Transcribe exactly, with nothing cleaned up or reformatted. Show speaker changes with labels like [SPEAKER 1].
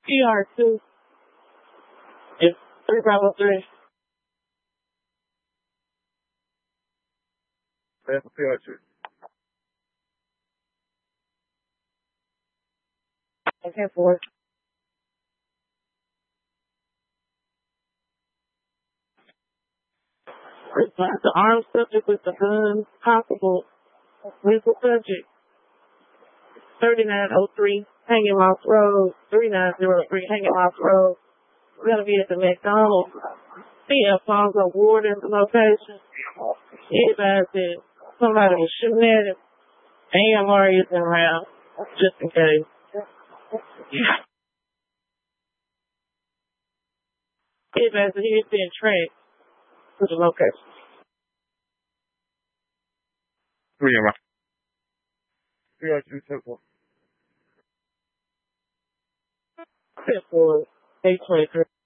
[SPEAKER 1] E R two is three five oh three.
[SPEAKER 2] That's P R two.
[SPEAKER 1] Okay, four. The armed subject with the gun, possible legal subject. thirty-nine oh three Hanging Loft Road, three nine oh three Hanging Loft Road. We're going to be at the McDonald's. C. Alfonso Warden location. Anybody said somebody was shooting at him. A M R isn't around, just in case. Anybody said he was being tracked to the location.
[SPEAKER 2] Three M R. P R two Temple.
[SPEAKER 1] Except for eight twenty-three.